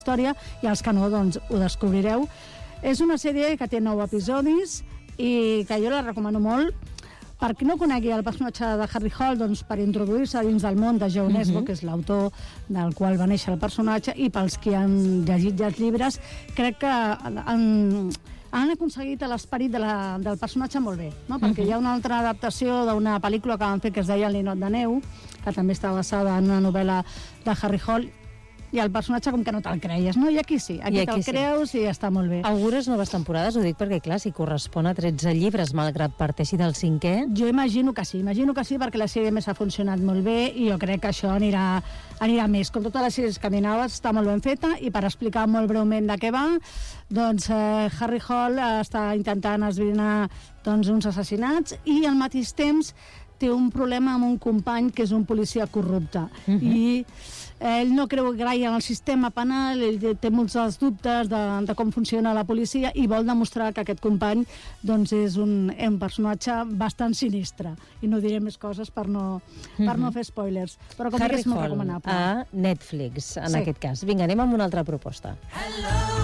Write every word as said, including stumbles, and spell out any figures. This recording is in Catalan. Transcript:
història, i els que no, doncs ho descobrireu. És una sèrie que té nou episodis i que jo la recomano molt. Per qui no conegui el personatge de Harry Hole, doncs per introduir-se dins del món de John Nesbo, uh-huh. que és l'autor del qual va néixer el personatge, i pels qui han llegit ja els llibres, crec que han, han aconseguit l'esperit de la, del personatge molt bé, no? Perquè uh-huh. hi ha una altra adaptació d'una pel·lícula que van fer que es deia El ninot de neu, que també està basada en una novel·la de Harry Hole, i el personatge com que no te'l creies, no? I aquí sí, aquí, aquí te'l sí. creus i està molt bé. Augures noves temporades, ho dic perquè, clar, si correspon a tretze llibres, malgrat parteixi del cinquè... Jo imagino que sí, imagino que sí, perquè la sèrie més ha funcionat molt bé i jo crec que això anirà, anirà més. Com totes les sèries que minaves, està molt ben feta, i per explicar molt breument de què va, doncs eh, Harry Hole està intentant esbrinar doncs, uns assassinats i al mateix temps té un problema amb un company que és un policia corrupte. Uh-huh. I ell no creu gaire en el sistema penal, ell té molts dels dubtes de, de com funciona la policia i vol demostrar que aquest company doncs, és un, un personatge bastant sinistre. I no diré més coses per no, uh-huh. per no fer spoilers. Però com Harry és molt Hole recomanable. A Netflix, en sí. aquest cas. Vinga, anem amb una altra proposta. Hello!